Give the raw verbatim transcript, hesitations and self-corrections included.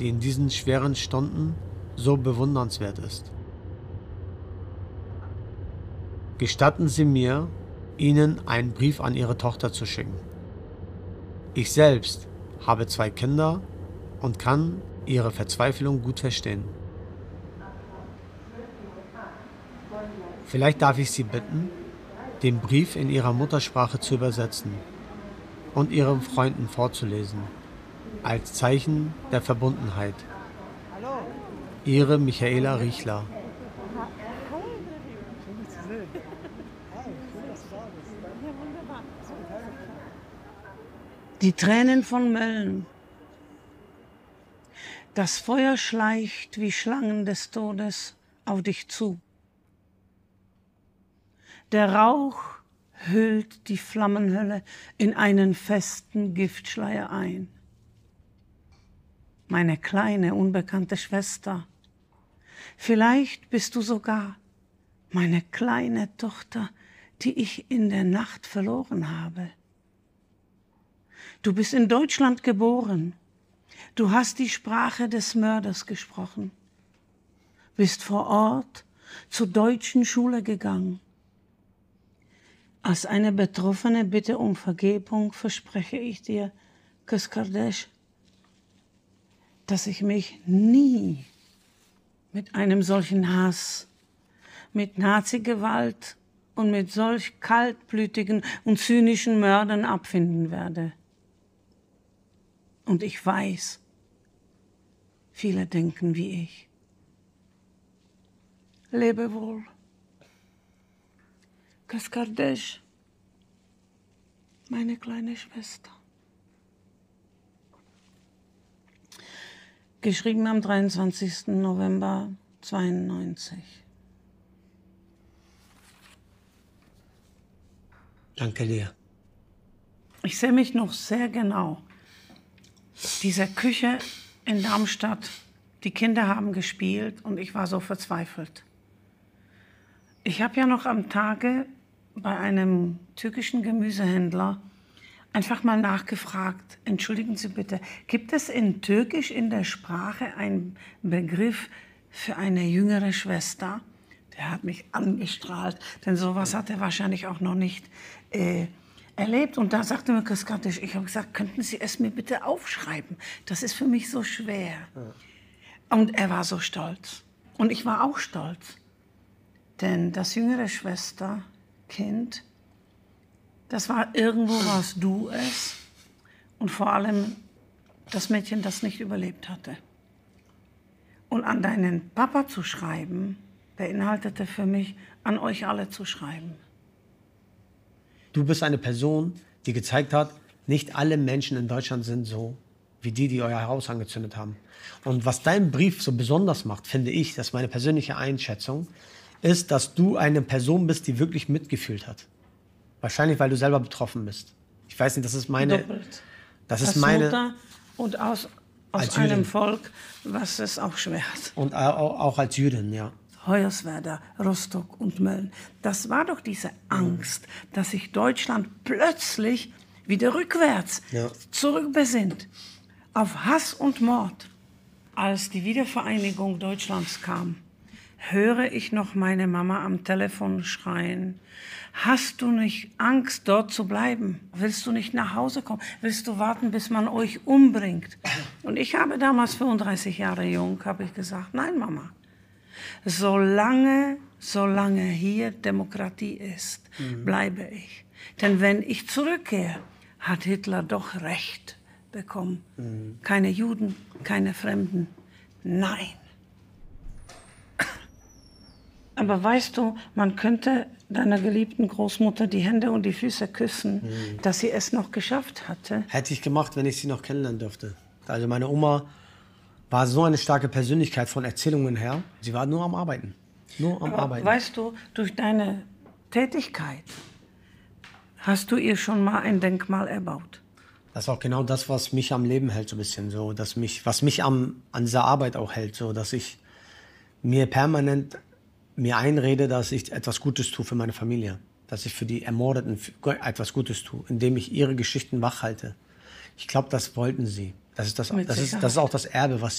die in diesen schweren Stunden so bewundernswert ist. Gestatten Sie mir, Ihnen einen Brief an Ihre Tochter zu schicken. Ich selbst habe zwei Kinder und kann Ihre Verzweiflung gut verstehen. Vielleicht darf ich Sie bitten, den Brief in Ihrer Muttersprache zu übersetzen und Ihren Freunden vorzulesen, als Zeichen der Verbundenheit. Ihre Michaela Riechler. Die Tränen von Mölln. Das Feuer schleicht wie Schlangen des Todes auf dich zu. Der Rauch hüllt die Flammenhölle in einen festen Giftschleier ein. Meine kleine, unbekannte Schwester, vielleicht bist du sogar meine kleine Tochter, die ich in der Nacht verloren habe. Du bist in Deutschland geboren. Du hast die Sprache des Mörders gesprochen. Bist vor Ort zur deutschen Schule gegangen. Als eine Betroffene Bitte um Vergebung verspreche ich dir, Kıskardeş, dass ich mich nie mit einem solchen Hass, mit Nazi-Gewalt und mit solch kaltblütigen und zynischen Mördern abfinden werde. Und ich weiß, viele denken wie ich. Lebe wohl. Kıskardeş, meine kleine Schwester. Geschrieben am dreiundzwanzigsten November zweiundneunzig. Danke dir. Ich sehe mich noch sehr genau. Diese Küche in Darmstadt, die Kinder haben gespielt und ich war so verzweifelt. Ich habe ja noch am Tage bei einem türkischen Gemüsehändler einfach mal nachgefragt, entschuldigen Sie bitte, gibt es in Türkisch in der Sprache einen Begriff für eine jüngere Schwester? Der hat mich angestrahlt, denn sowas hat er wahrscheinlich auch noch nicht äh, erlebt. Und da sagte mir Kıskardeş, ich habe gesagt, könnten Sie es mir bitte aufschreiben? Das ist für mich so schwer. Und er war so stolz. Und ich war auch stolz. Denn das jüngere Schwesterkind, das war irgendwo, warst du es. Und vor allem das Mädchen, das nicht überlebt hatte. Und an deinen Papa zu schreiben, beinhaltete für mich, an euch alle zu schreiben. Du bist eine Person, die gezeigt hat, nicht alle Menschen in Deutschland sind so, wie die, die euer Haus angezündet haben. Und was dein Brief so besonders macht, finde ich, das ist meine persönliche Einschätzung, ist, dass du eine Person bist, die wirklich mitgefühlt hat. Wahrscheinlich, weil du selber betroffen bist. Ich weiß nicht, das ist meine... Doppelt. Das ist als meine... Mutter und aus, aus einem Jüdin. Volk, was es auch schwer hat. Und auch, auch als Jüdin, ja. Hoyerswerda, Rostock und Mölln. Das war doch diese Angst, dass sich Deutschland plötzlich wieder rückwärts ja. zurückbesinnt auf Hass und Mord. Als die Wiedervereinigung Deutschlands kam, höre ich noch meine Mama am Telefon schreien, hast du nicht Angst, dort zu bleiben? Willst du nicht nach Hause kommen? Willst du warten, bis man euch umbringt? Und ich habe damals, fünfunddreißig Jahre jung, habe ich gesagt, nein Mama, solange, solange hier Demokratie ist, mhm. bleibe ich. Denn wenn ich zurückgehe, hat Hitler doch Recht bekommen. Mhm. Keine Juden, keine Fremden, nein. Aber weißt du, man könnte deiner geliebten Großmutter die Hände und die Füße küssen, mhm. dass sie es noch geschafft hatte. Hätte ich gemacht, wenn ich sie noch kennenlernen dürfte. Also meine Oma war so eine starke Persönlichkeit von Erzählungen her. Sie war nur am Arbeiten. Nur am Aber Arbeiten. Weißt du, durch deine Tätigkeit hast du ihr schon mal ein Denkmal erbaut. Das ist auch genau das, was mich am Leben hält, so ein bisschen. So, dass mich, was mich am, an dieser Arbeit auch hält. So, dass ich mir permanent mir einrede, dass ich etwas Gutes tue für meine Familie. Dass ich für die Ermordeten etwas Gutes tue, indem ich ihre Geschichten wachhalte. Ich glaube, das wollten sie. Das ist, das, das, ist, das ist auch das Erbe, was sie